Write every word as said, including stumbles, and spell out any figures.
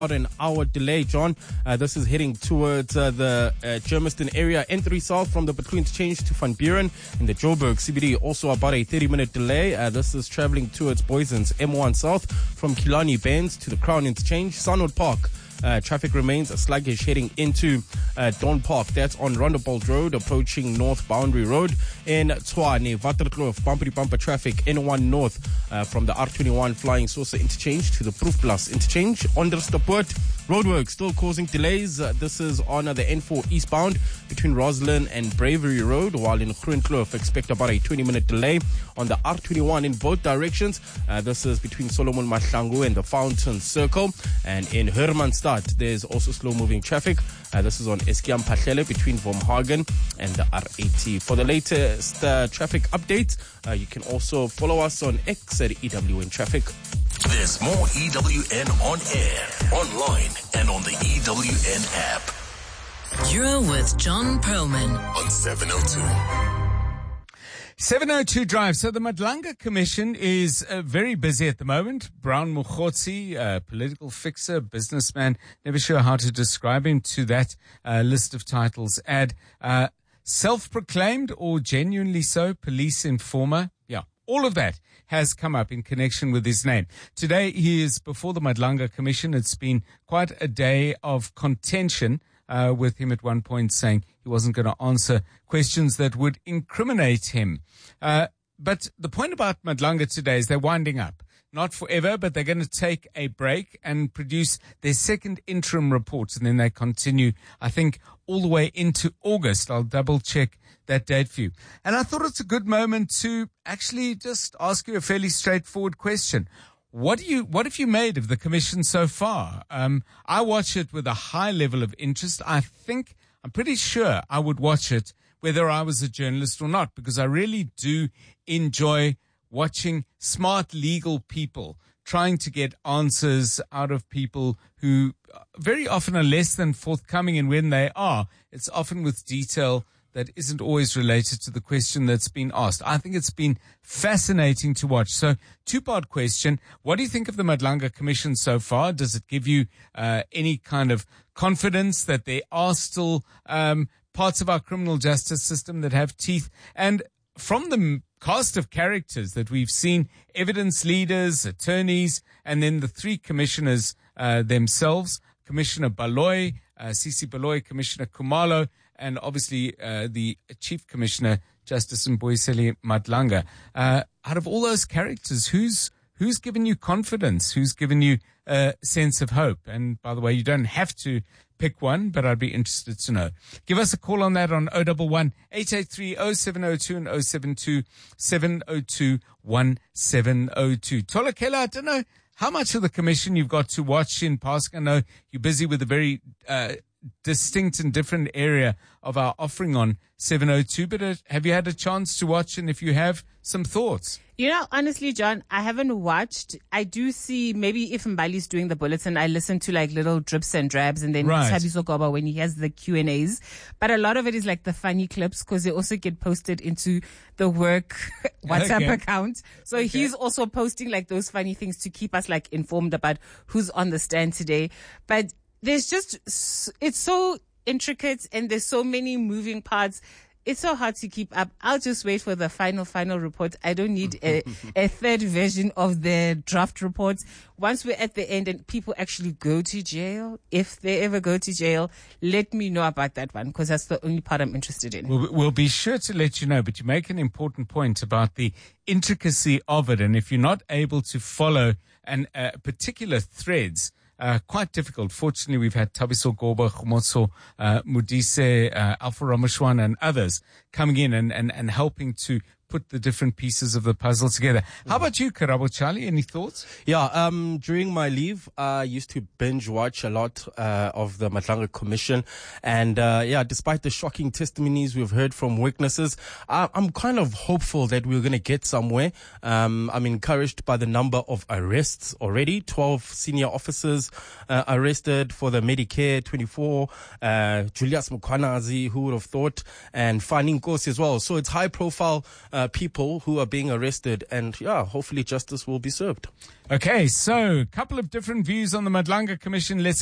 an hour delay, John. Uh, this is heading towards uh, the uh, Germiston area. N three south from the Bethune Interchange to Van Buren in the Joburg C B D. Also about a thirty minute delay. Uh, this is traveling towards Boysens M one south from Killarney Bains to the Crown Interchange. Sunwood Park. Uh, traffic remains sluggish heading into uh, Dawn Park. That's on Rondebolt Road, approaching North Boundary Road. In Tshwane, Waterkloof, bumpy bumper traffic. N one north uh, from the R twenty-one Flying Saucer Interchange to the Proof Plus Interchange. Onderstepoort, roadwork still causing delays. Uh, this is on uh, the N four eastbound between Roslyn and Bravery Road, while in Groenkloof expect about a twenty minute delay on the R twenty-one in both directions. Uh, this is between Solomon Mahlangu and the Fountain Circle. And in Hermanstad, there's also slow-moving traffic. Uh, this is on Eskiam Pahlele between Vormhagen and the R eighty. For the latest uh, traffic updates, uh, you can also follow us on X at E W N Traffic. There's more E W N on air, online, and on the E W N app. You're with John Perlman on seven oh two. seven oh two Drive. So the Madlanga Commission is uh, very busy at the moment. Brown Mukhotsi, uh, political fixer, businessman, never sure how to describe him, to that uh, list of titles add uh, self-proclaimed or genuinely so police informer. Yeah, all of that has come up in connection with his name. Today he is before the Madlanga Commission. It's been quite a day of contention, Uh, with him at one point saying he wasn't going to answer questions that would incriminate him. Uh, but the point about Madlanga today is they're winding up. Not forever, but they're going to take a break and produce their second interim report. And then they continue, I think, all the way into August. I'll double check that date for you. And I thought it's a good moment to actually just ask you a fairly straightforward question. What do you, what have you made of the commission so far? Um, I watch it with a high level of interest. I think, I'm pretty sure I would watch it whether I was a journalist or not, because I really do enjoy watching smart legal people trying to get answers out of people who very often are less than forthcoming, and when they are, it's often with detail that isn't always related to the question that's been asked. I think it's been fascinating to watch. So, two-part question. What do you think of the Madlanga Commission so far? Does it give you uh, any kind of confidence that there are still um, parts of our criminal justice system that have teeth? And from the cast of characters that we've seen, evidence leaders, attorneys, and then the three commissioners uh, themselves, Commissioner Baloy, uh, Sisi Baloy, Commissioner Kumalo, and obviously uh, the Chief Commissioner, Justice Mbuyiseni Madlanga. Uh, out of all those characters, who's who's given you confidence? Who's given you a sense of hope? And by the way, you don't have to pick one, but I'd be interested to know. Give us a call on that on oh one one, eight eight three, oh seven oh two and oh seven two, seven oh two, one seven oh two. Tolakela, I don't know how much of the commission you've got to watch in passing. I know you're busy with a very uh, distinct and different area of our offering on seven oh two, but uh, have you had a chance to watch? And if you have, some thoughts? You know, honestly, John, I haven't watched. I do see, maybe if Mbali's doing the bulletin, I listen to like little drips and drabs, and then right. Thabiso Goba when he has the Q and A's. But a lot of it is like the funny clips, because they also get posted into the work WhatsApp okay. account. So okay. he's also posting like those funny things to keep us like informed about who's on the stand today. But there's just, it's so intricate and there's so many moving parts. It's so hard to keep up. I'll just wait for the final, final report. I don't need a, a third version of the draft reports. Once we're at the end and people actually go to jail, if they ever go to jail, let me know about that one, because that's the only part I'm interested in. We'll, we'll be sure to let you know, but you make an important point about the intricacy of it. And if you're not able to follow an, uh, particular threads, Uh, quite difficult. Fortunately, we've had Thabiso Goba, Khomotso, uh, Mudise, uh, Alpha Rameshwan and others coming in and, and, and helping to put the different pieces of the puzzle together. How about you, Karabo Charlie? Any thoughts? Yeah, um, during my leave, I used to binge watch a lot, uh, of the Madlanga Commission. And, uh, yeah, despite the shocking testimonies we've heard from witnesses, I, I'm kind of hopeful that we're going to get somewhere. Um, I'm encouraged by the number of arrests already. twelve senior officers, uh, arrested for the Medicare twenty-four, uh, Julius Mukwanazi, who would have thought, and Fani Nkosi as well. So it's high profile, uh, uh, people who are being arrested, and yeah, hopefully justice will be served. Okay, so a couple of different views on the Madlanga Commission. Let's